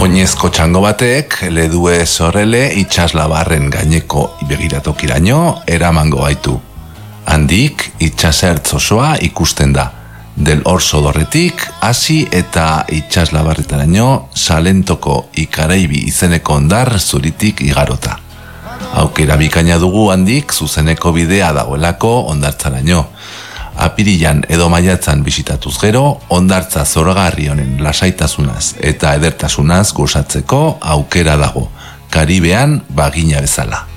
Oinezko txango batek, ledue zorrele itxaslabarren gaineko begiratokiraino eramango gaitu. Handik, itxasertz osoa ikusten da. Del Orso dorretik, hasi eta itxaslabarretaraino Salentoko Ikaraibi izeneko hondar zuritik igarota. Aukera bikaina dugu handik zuzeneko bidea dagoelako hondartzaraino. Apirilan edo maiatzan bisitatuz gero, hondartza zoragarri honen lasaitasunaz eta edertasunaz gozatzeko aukera dago, Karibean bagina bezala.